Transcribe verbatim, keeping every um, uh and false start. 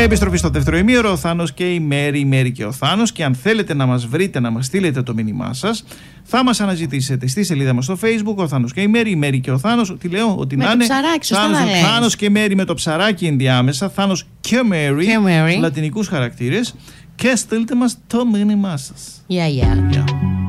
Επιστροφή στο δεύτερο ημίωρο, ο Θάνος και η Μέρη, η Μέρη και ο Θάνος. Και αν θέλετε να μας βρείτε, να μας στείλετε το μήνυμά σας, θα μας αναζητήσετε στη σελίδα μας στο Facebook, ο Θάνος και η Μέρη, η Μέρη και ο Θάνος. Τι λέω, ότι να είναι. Θάνος, Θάνος και Μέρη με το ψαράκι ενδιάμεσα, Θάνος και Μέρη, λατινικούς χαρακτήρες. Και στείλτε μας το μήνυμά σας. Γεια, yeah, γεια. Yeah. Yeah.